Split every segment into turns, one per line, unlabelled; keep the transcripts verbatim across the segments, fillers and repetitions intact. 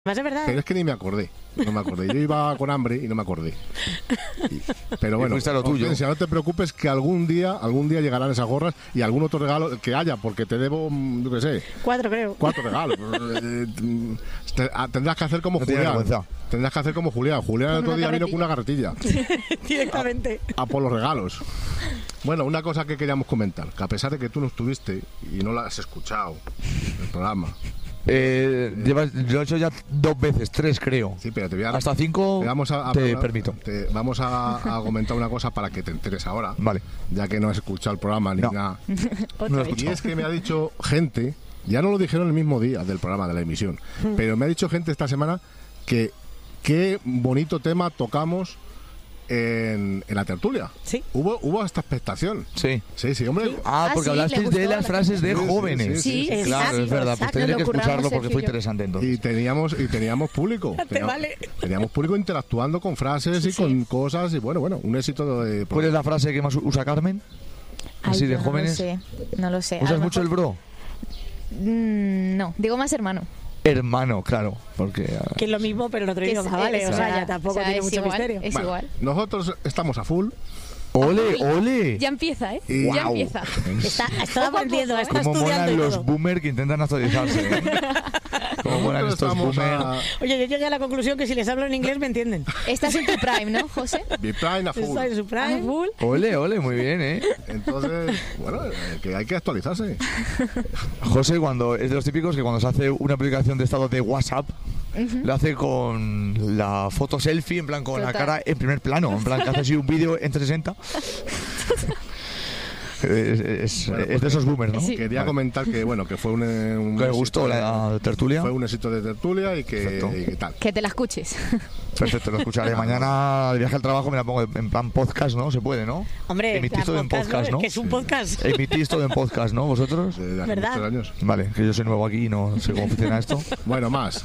Más de verdad.
Pero es que ni me acordé. No me acordé. Yo iba con hambre y no me acordé. Y, pero bueno,
lo tuyo.
Hortensia, no te preocupes que algún día, algún día llegarán esas gorras y algún otro regalo que haya, porque te debo, yo qué sé.
Cuatro, creo.
Cuatro regalos. te, tendrás que hacer como
no
Julián. Tendrás que hacer como Julián. Julián el otro día vino con una carretilla.
Directamente.
A, a por los regalos. Bueno, una cosa que queríamos comentar, que a pesar de que tú no estuviste y no la has escuchado, el programa.
Eh, llevas, lo he hecho ya dos veces, tres creo.
Sí, pero te voy a,
hasta cinco
te, vamos a, a,
te
a,
permito.
Te, vamos a, a comentar una cosa para que te enteres ahora.
Vale.
Ya que no has escuchado el programa ni
no.
nada.
No
y es que me ha dicho gente, ya no lo dijeron el mismo día del programa, de la emisión, mm. pero me ha dicho gente esta semana que qué bonito tema tocamos En, en la tertulia.
Sí.
Hubo, hubo hasta expectación.
Sí.
Sí, sí, hombre.
Sí. Ah, porque
ah, sí,
hablasteis de las frases de
sí,
jóvenes.
Sí, sí, sí,
sí,
sí.
Claro,
sí,
es verdad. Pues tendré que escucharlo porque fue
yo.
interesante entonces.
Y teníamos, y teníamos público.
Te
teníamos,
vale.
teníamos público interactuando con frases
sí,
y con
sí.
cosas. Y bueno, bueno, un éxito de.
¿Cuál es la frase que más usa Carmen? Así
Ay,
de
yo
jóvenes.
No lo sé. No lo sé.
¿Usas mucho el bro?
Mm, no, digo más hermano.
Hermano, claro, porque uh...
que es lo mismo pero en otro
que
idioma,
es,
vale,
es,
o sea, ya tampoco
o sea,
tiene mucho
igual,
misterio.
Es
bueno,
igual.
Nosotros estamos a full.
¡Ole, ole!
Ya empieza, ¿eh?
Y...
Ya
Wow.
empieza.
Está, está aprendiendo, está
Cómo
estudiando
molan
y
los
todo.
boomers que intentan actualizarse, ¿eh? Cómo molan
Nosotros
estos
estamos
boomers.
a...
Oye, yo llegué a la conclusión que si les hablo en inglés me entienden.
Estás en tu prime, ¿no, José?
Biprime a full.
Está en su prime.
A full.
Ole, ole, muy bien, ¿eh?
Entonces, bueno, eh, que hay que actualizarse.
José, cuando es de los típicos que cuando se hace una aplicación de estado de WhatsApp, uh-huh. lo hace con la foto selfie, en plan con Total. la cara en primer plano, en plan que hace así un vídeo en trescientos sesenta. Es, es, bueno, es de esos boomers, ¿no?
Sí. Quería vale. comentar que bueno que fue un, un
que me gustó la tertulia.
Fue un éxito de tertulia y que, y que tal.
Que te la escuches.
Perfecto, lo escucharé. Mañana de viaje al trabajo me la pongo en plan podcast, ¿no? Se puede, ¿no?
Hombre,
emitís todo
podcast,
en podcast, ¿no?
Que es un podcast.
Emitís todo en podcast, ¿no? ¿Vosotros?
De, de hace
¿verdad?
muchos años.
Vale, que yo soy nuevo aquí y no sé cómo funciona esto.
Bueno, más.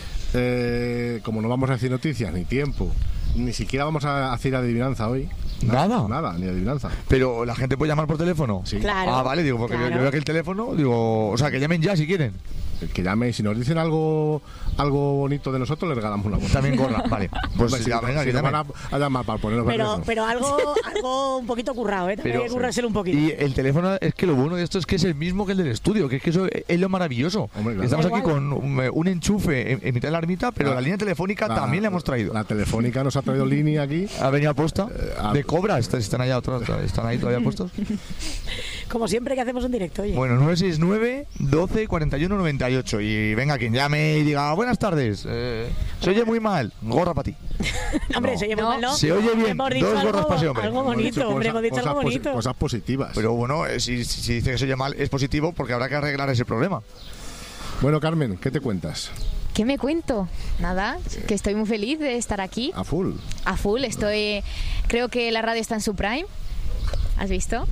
Eh, como no vamos a decir noticias ni tiempo, ni siquiera vamos a hacer adivinanza hoy.
Nada.
Nada, nada ni adivinanza.
Pero la gente puede llamar por teléfono.
Sí.
Claro.
Ah, vale, digo, porque
claro.
yo, yo veo que el teléfono, digo, o sea, que llamen ya si quieren.
Que llame y si nos dicen algo algo bonito de nosotros, les regalamos una gorra.
También gorra, vale. Pues
si,
ya, venga,
si
que
nos
llamen.
van a, a llamar para ponernos
Pero, pero algo, algo un poquito currado, ¿eh? También hay que currárselo un poquito.
Y el teléfono, es que lo bueno de esto es que es el mismo que el del estudio, que es que eso es lo maravilloso.
Hombre, claro.
Estamos aquí con un, un enchufe en, en mitad de la ermita, pero la, la línea telefónica la, también la hemos traído.
La telefónica nos ha traído línea aquí.
Ha venido a posta.
Eh, a...
De Cobra, están allá otros, están ahí todavía puestos.
Como siempre que hacemos un directo, oye.
Bueno, nueve seis nueve, doce, cuarenta y uno, noventa y ocho. Y venga, quien llame y diga, buenas tardes, eh, se oye muy mal, gorra para ti.
Hombre,
no.
se oye muy mal, ¿no?
Se oye bien,
hemos
dos gorras para ese hombre.
Algo bonito,
hemos
hombre, hemos dicho
cosas,
algo bonito.
Posi- cosas positivas.
Pero bueno, eh, si, si, si dice que se oye mal, es positivo porque habrá que arreglar ese problema.
Bueno, Carmen, ¿qué te cuentas?
¿Qué me cuento? Nada, que estoy muy feliz de estar aquí.
A full.
A full, estoy... Creo que la radio está en su prime. ¿Has visto?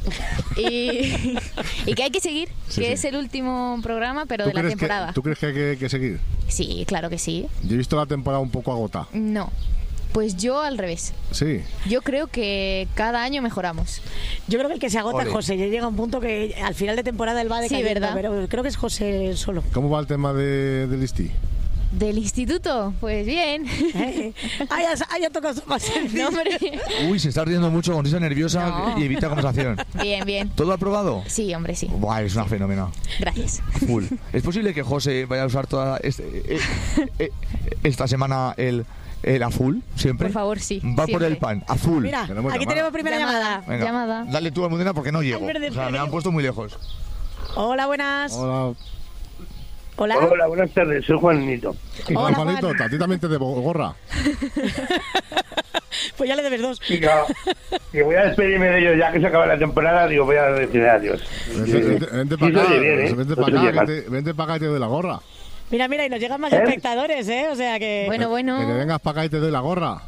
Y, y que hay que seguir,
sí,
que
sí.
es el último programa, pero de la temporada.
Que, ¿Tú crees que hay que, que seguir?
Sí, claro que sí.
Yo he visto la temporada un poco agotada.
No, pues yo al revés.
Sí.
Yo creo que cada año mejoramos.
Yo creo que el que se agota
Ole.
es José. Ya llega un punto que al final de temporada él va decayendo,
Sí, ¿verdad?
pero creo que es José solo.
¿Cómo va el tema de, del Listi?
¿Del instituto? Pues bien.
¿Eh? Ah, ya, ah, ya tocas más.
No, hombre.
Uy, se está riendo mucho con risa nerviosa
No.
y evita conversación.
Bien, bien.
¿Todo aprobado?
Sí, hombre, sí.
Buah, es una fenómena.
Gracias.
Full. ¿Es posible que José vaya a usar toda este, eh, eh, esta semana el, el a full, siempre?
Por favor, sí.
Va
siempre.
por el pan, a full.
Mira,
Tenemos
aquí
llamada.
tenemos primera llamada.
Llamada.
Venga,
llamada.
Dale tú, Almudena, porque no llego.
Ay, verde,
O sea, me
verde.
han puesto muy lejos.
Hola, buenas.
Hola.
Hola.
Hola, buenas tardes, soy Juanito.
Hola,
Hola,
Juan.
Juanito, a ti también te debo gorra.
Pues ya le debes dos.
Digo, que voy a despedirme de ellos ya que se acaba la temporada, digo, voy a decir adiós.
Vente, vente, vente
Sí,
para
se
acá,
oye bien, ¿eh?
vente
No
para
se oye
acá,
mal.
vente, vente para acá y te doy la gorra.
Mira, mira, y nos llegan más
¿Eh?
espectadores, ¿eh? O sea que...
Bueno,
Que te
bueno.
vengas para acá y te doy la gorra.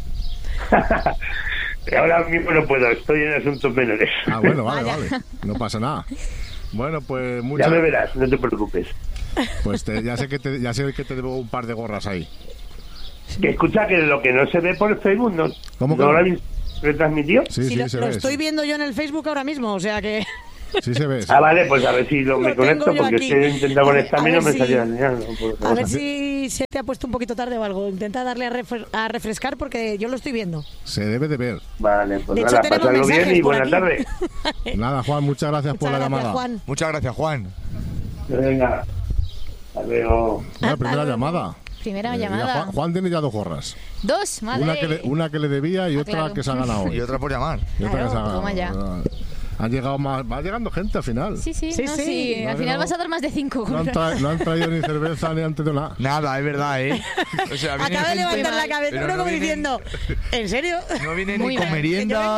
Ahora mismo no puedo, estoy en asuntos menores.
Ah, bueno, vale,
Vaya.
vale. No pasa nada. Bueno, pues muchas
Ya me verás, no te preocupes.
Pues te- ya sé que te, ya sé que te debo un par de gorras ahí.
Que escucha que lo que no se ve por Facebook, ¿no,
¿Cómo que
¿no
no?
lo habéis retransmitido?
Sí,
Sí,
sí,
lo,
se
lo
ve.
estoy
sí.
viendo yo en el Facebook ahora mismo, o sea que...
Sí se ve. Sí.
Ah, vale, pues a ver si lo,
Lo
me conecto,
tengo yo
porque
aquí.
es que he intentado
A ver-
conectarme
a
y no
ver
me
si-
salía la señal. No, pues,
A ver
pues,
si se te ha puesto un poquito tarde o algo. Intenta darle a, refre- a refrescar porque yo lo estoy viendo.
Se debe de ver.
Vale, pues
De hecho,
nada,
tenemos
pasadlo bien
mensajes
y
por
buena
aquí.
tarde.
Nada, Juan, muchas gracias por
Muchas
la
gracias,
llamada.
Juan.
Muchas gracias, Juan.
Venga, hasta luego.
La primera
luego.
llamada.
Primera
Eh, ya
llamada.
Juan, Juan tiene ya dos gorras.
Dos, madre.
Una que, le, una que le debía y
Ah,
otra
claro.
que se ha ganado hoy.
Y otra por llamar.
Y otra que se ha ganado.
toma ya.
Han llegado más, va llegando gente al final.
Sí, sí,
Sí,
no,
sí.
sí.
No,
Al final
no.
vas a dar más de cinco.
No han, tra- no han traído ni cerveza ni antes de nada.
Nada, es verdad, ¿eh? O sea, viene
Acaba de
gente,
levantar la cabeza
pero
uno
no
como
vienen-
diciendo, ¿en serio?
No viene
Muy
ni con
mal.
merienda.